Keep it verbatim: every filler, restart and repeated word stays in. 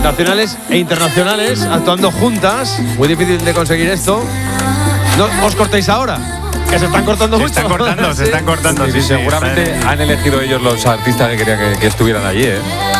nacionales e internacionales actuando juntas. Muy difícil de conseguir esto. No os cortéis ahora, que se están cortando se mucho. están cortando, se están cortando. Sí, sí, sí, seguramente están... han elegido ellos los artistas que querían que, que estuvieran allí, ¿eh?